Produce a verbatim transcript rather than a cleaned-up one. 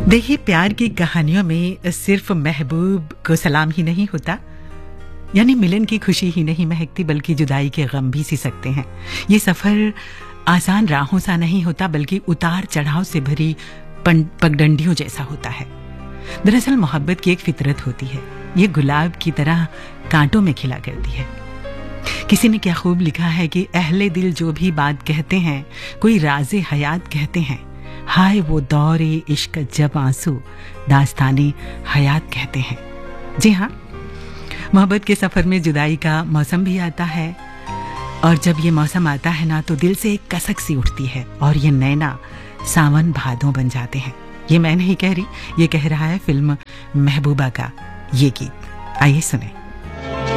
देखिए, प्यार की कहानियों में सिर्फ महबूब को सलाम ही नहीं होता, यानी मिलन की खुशी ही नहीं महकती, बल्कि जुदाई के गम भी सी सकते हैं। ये सफर आसान राहों सा नहीं होता, बल्कि उतार चढ़ाव से भरी पगडंडियों जैसा होता है। दरअसल मोहब्बत की एक फितरत होती है, ये गुलाब की तरह कांटों में खिला करती है। किसी ने क्या खूब लिखा है कि अहले दिल जो भी बात कहते हैं, कोई राज़े हयात कहते हैं, हाय वो दौरे इश्क जब आंसू दास्ताने हयात कहते हैं। जी हाँ, मोहब्बत के सफर में जुदाई का मौसम भी आता है, और जब ये मौसम आता है ना, तो दिल से एक कसक सी उठती है और ये नैना सावन भादों बन जाते हैं। ये मैं नहीं कह रही, ये कह रहा है फिल्म महबूबा का ये गीत। आइए सुने।